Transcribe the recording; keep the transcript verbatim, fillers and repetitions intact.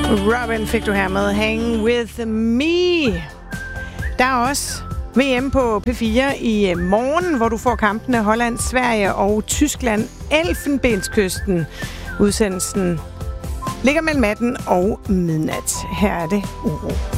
Robin fik du her med Hang With Me. Der er også V M på P fire i morgen, hvor du får kampene Holland, Sverige og Tyskland, Elfenbenskysten. Udsendelsen ligger mellem atten og midnat. Her er det Uro.